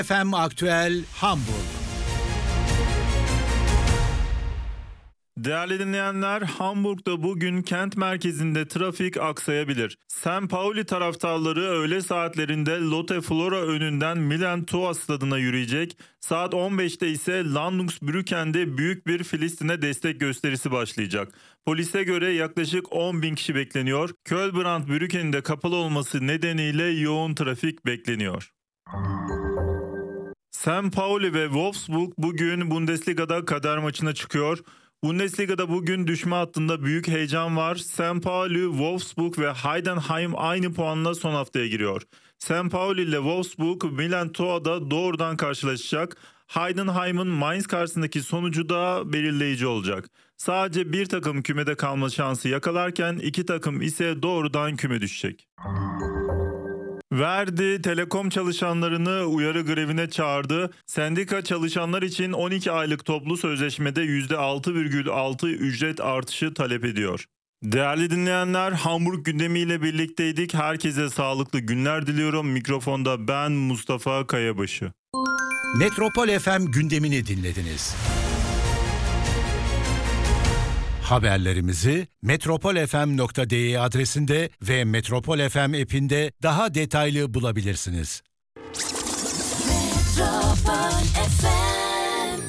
FM Aktüel Hamburg. Değerli dinleyenler, Hamburg'da bugün kent merkezinde trafik aksayabilir. St. Pauli taraftarları öğle saatlerinde Lotte Flora önünden Milan Tua stadına yürüyecek. Saat 15'te ise Landungsbrücken'de büyük bir Filistin'e destek gösterisi başlayacak. Polise göre yaklaşık 10.000 kişi bekleniyor. Kölbrand-Brücken'in de kapalı olması nedeniyle yoğun trafik bekleniyor. St. Pauli ve Wolfsburg bugün Bundesliga'da kader maçına çıkıyor. Bundesliga'da bugün düşme hattında büyük heyecan var. St. Pauli, Wolfsburg ve Heidenheim aynı puanla son haftaya giriyor. St. Pauli ile Wolfsburg Milan Tua'da doğrudan karşılaşacak. Heidenheim'ın Mainz karşısındaki sonucu da belirleyici olacak. Sadece bir takım kümede kalma şansı yakalarken iki takım ise doğrudan küme düşecek. Verdi, telekom çalışanlarını uyarı grevine çağırdı. Sendika çalışanlar için 12 aylık toplu sözleşmede %6,6 ücret artışı talep ediyor. Değerli dinleyenler, Hamburg gündemiyle birlikteydik. Herkese sağlıklı günler diliyorum. Mikrofonda ben Mustafa Kayabaşı. Metropol FM gündemini dinlediniz. Haberlerimizi metropolfm.de adresinde ve Metropol FM app'inde daha detaylı bulabilirsiniz. Metropol FM.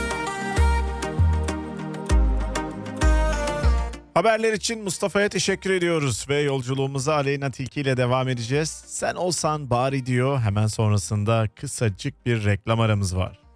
Haberler için Mustafa'ya teşekkür ediyoruz ve yolculuğumuza Aleyna Tilki ile devam edeceğiz. Sen olsan bari diyor, hemen sonrasında kısacık bir reklam aramız var.